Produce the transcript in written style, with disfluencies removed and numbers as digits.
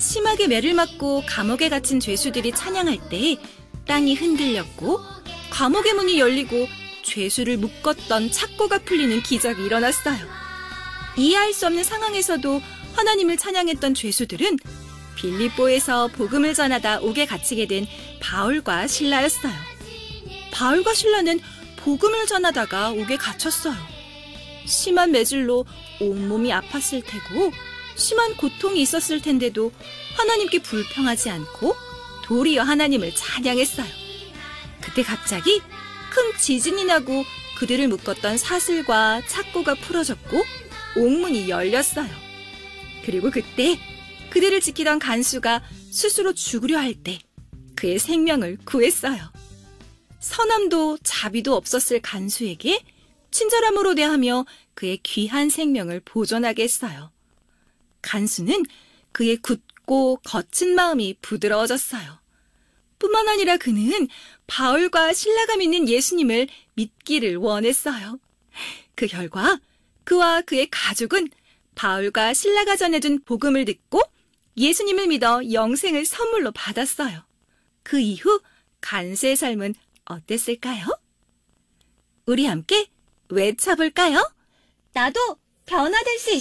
심하게 매를 맞고 감옥에 갇힌 죄수들이 찬양할 때 땅이 흔들렸고 감옥의 문이 열리고 죄수를 묶었던 착고가 풀리는 기적이 일어났어요. 이해할 수 없는 상황에서도 하나님을 찬양했던 죄수들은 빌립보에서 복음을 전하다 옥에 갇히게 된 바울과 실라였어요. 바울과 실라는 복음을 전하다가 옥에 갇혔어요. 심한 매질로 온몸이 아팠을 테고 심한 고통이 있었을 텐데도 하나님께 불평하지 않고 도리어 하나님을 찬양했어요. 그때 갑자기 큰 지진이 나고 그들을 묶었던 사슬과 착고가 풀어졌고 옥문이 열렸어요. 그리고 그때 그들을 지키던 간수가 스스로 죽으려 할 때 그의 생명을 구했어요. 선함도 자비도 없었을 간수에게 친절함으로 대하며 그의 귀한 생명을 보존하게 했어요. 간수는 그의 굳고 거친 마음이 부드러워졌어요. 뿐만 아니라 그는 바울과 실라가 믿는 예수님을 믿기를 원했어요. 그 결과 그와 그의 가족은 바울과 실라가 전해준 복음을 듣고 예수님을 믿어 영생을 선물로 받았어요. 그 이후 간수의 삶은 어땠을까요? 우리 함께 외쳐볼까요? 나도 변화될 수 있어.